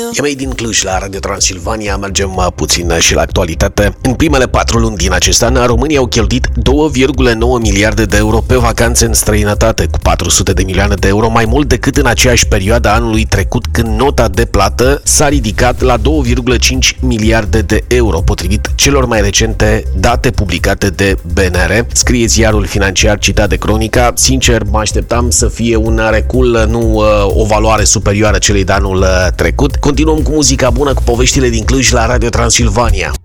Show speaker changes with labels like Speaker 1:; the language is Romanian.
Speaker 1: E mai din Cluj la Radio Transilvania, mergem puțin și la actualitate. În primele 4 luni din acest an, România au cheltuit 2,9 miliarde de euro pe vacanțe în străinătate, cu 400 de milioane de euro mai mult decât în aceeași perioadă anului trecut, când nota de plată s-a ridicat la 2,5 miliarde de euro, potrivit celor mai recente date publicate de BNR. Scrie ziarul financiar citat de Cronica. Sincer, mă așteptam să fie un recul, nu o valoare superioară celei de anul trecut. Continuăm cu muzica bună, cu poveștile din Cluj la Radio Transilvania.